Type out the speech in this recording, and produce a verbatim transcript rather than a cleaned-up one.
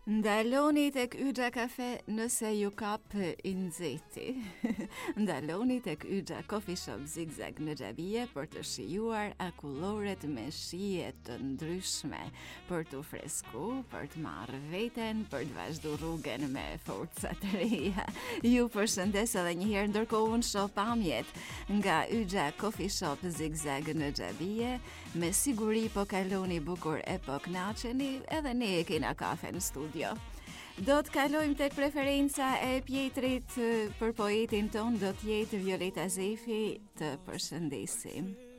Ndaloni tek Yxha Kafe nëse ju kap inxeti. Ndaloni tek Yxha Coffee Shop Zigzag në Xhabie për të shijuar akulloret me shije të ndryshme, për të fresku, për të marrë veten, për të vazhdu rrugën me forca të reja. Ju përshëndes edhe një herë, ndërkohë unë shoh pamjet nga Yxha Coffee Shop Zigzag në Xhabie, me siguri po kaloni bukur e po kënaqeni, edhe ne e kena kafe në studio. Do të kalojmë tek preferenca e pjetrit. Për poetin ton do të jetë Violeta Zefi. Të përshëndesim.